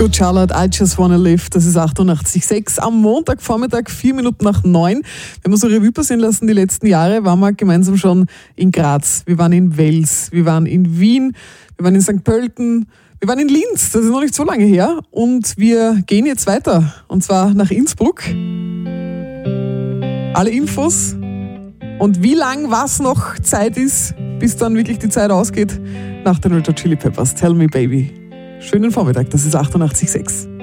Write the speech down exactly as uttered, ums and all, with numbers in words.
Good Charlotte, I Just Wanna Live, das ist achtundachtzig Komma sechs am Montagvormittag, vier Minuten nach neun. Wenn wir so Revue passieren lassen, die letzten Jahre, waren wir gemeinsam schon in Graz, wir waren in Wels, wir waren in Wien, wir waren in Sankt Pölten, wir waren in Linz, das ist noch nicht so lange her und wir gehen jetzt weiter und zwar nach Innsbruck. Alle Infos und wie lang was noch Zeit ist, bis dann wirklich die Zeit ausgeht, nach den Red Hot Chili Peppers. Tell Me Baby. Schönen Vormittag, das ist achtundachtzig Komma sechs.